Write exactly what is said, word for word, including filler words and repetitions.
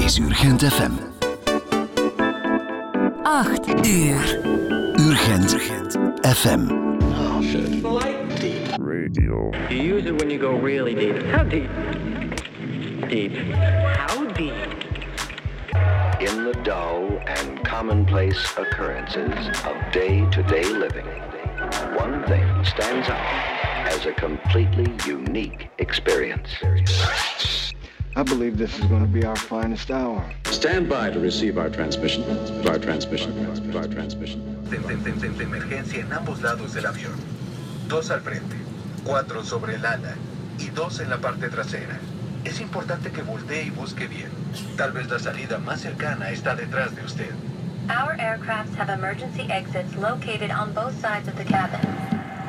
is Urgent F M. acht uur. Urgent F M. Oh, shit. Deep. Radio. You use it when you go really deep. How deep? Deep. How deep? In the dull and commonplace occurrences of day-to-day living, one thing stands out as a completely unique experience. I believe this is going to be our finest hour. Stand by to receive our transmission. Our transmission. Our transmission. De, de, de, de, de emergencia en ambos lados del avión. Dos al frente, cuatro sobre el ala y dos en la parte trasera. Es importante que voltee y busque bien. Tal vez la salida más cercana está detrás de usted. Our aircrafts have emergency exits located on both sides of the cabin.